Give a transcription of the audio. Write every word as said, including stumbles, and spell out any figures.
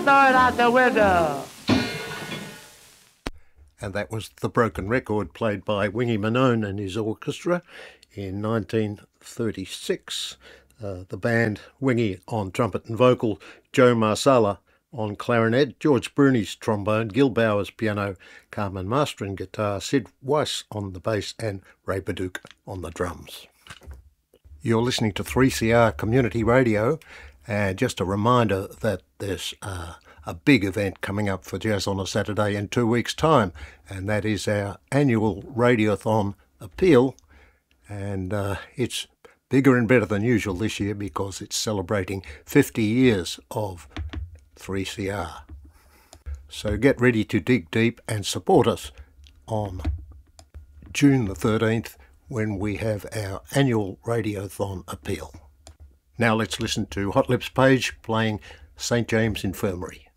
throw it out the window. And that was The Broken Record, played by Wingy Manone and his orchestra in nineteen thirty-six. Uh, the band, Wingy on trumpet and vocal, Joe Marsala on clarinet, George Bruni's trombone, Gil Bowers piano, Carmen Mastrin guitar, Sid Weiss on the bass, and Ray Baduke on the drums. You're listening to three C R Community Radio, and just a reminder that there's uh, a big event coming up for Jazz on a Saturday in two weeks' time, and that is our annual Radiothon Appeal, and uh, it's bigger and better than usual this year because it's celebrating fifty years of three C R. So get ready to dig deep and support us on June the thirteenth when we have our annual Radiothon Appeal. Now let's listen to Hot Lips Page playing Saint James Infirmary.